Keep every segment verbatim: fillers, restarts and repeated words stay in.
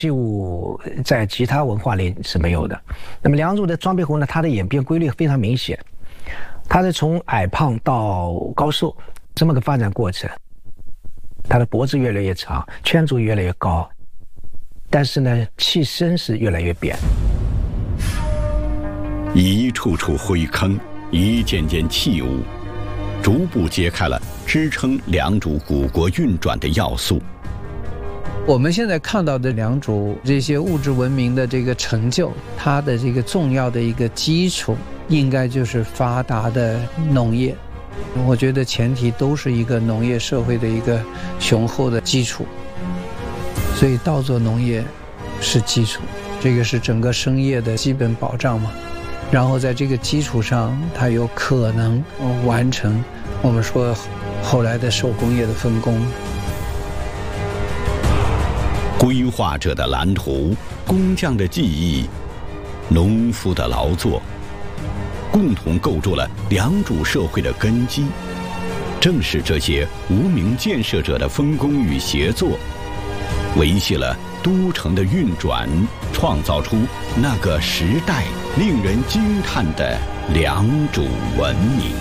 器物在其他文化里是没有的。那么良渚的庄壁湖呢，它的演变规律非常明显，它是从矮胖到高瘦这么个发展过程。它的脖子越来越长，圈足越来越高，但是呢，器身是越来越扁。 一处处灰坑，一件件器物，逐步揭开了支撑良渚古国运转的要素。 我们现在看到的良渚这些物质文明的这个成就，它的这个重要的一个基础，应该就是发达的农业。我觉得前提都是一个农业社会的一个雄厚的基础，所以稻作农业是基础，这个是整个生业的基本保障嘛。然后在这个基础上，它有可能完成我们说后来的手工业的分工。 规划者的蓝图，工匠的技艺，农夫的劳作，共同构筑了良渚社会的根基。正是这些无名建设者的分工与协作，维系了都城的运转，创造出那个时代令人惊叹的良渚文明。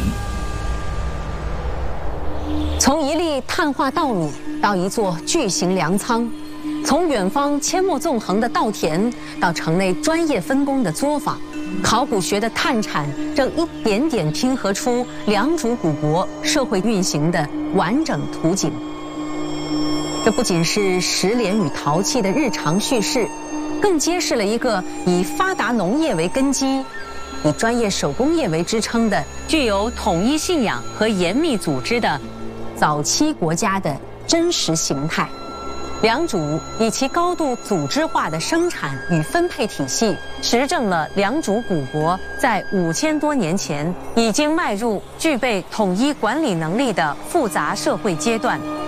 从一粒碳化稻米到一座巨型粮仓，从远方阡陌纵横的稻田到城内专业分工的作坊，考古学的探产正一点点拼合出良渚古国社会运行的完整图景。这不仅是石莲与陶器的日常叙事，更揭示了一个以发达农业为根基，以专业手工业为支撑的、具有统一信仰和严密组织的早期国家的真实形态。良渚以其高度组织化的生产与分配体系，实证了良渚古国在五千多年前已经迈入具备统一管理能力的复杂社会阶段。